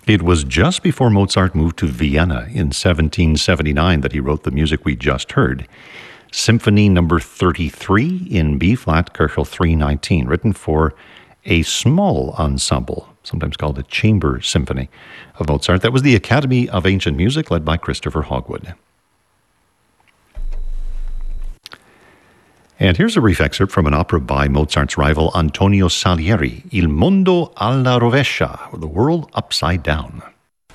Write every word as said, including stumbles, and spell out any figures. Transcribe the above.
It was just before Mozart moved to Vienna in seventeen seventy-nine that he wrote the music we just heard. Symphony number thirty-three in B-flat, Köchel three nineteen, written for a small ensemble, sometimes called a chamber symphony of Mozart. That was the Academy of Ancient Music, led by Christopher Hogwood. And here's a brief excerpt from an opera by Mozart's rival Antonio Salieri, Il Mondo alla Rovescia, or The World Upside Down.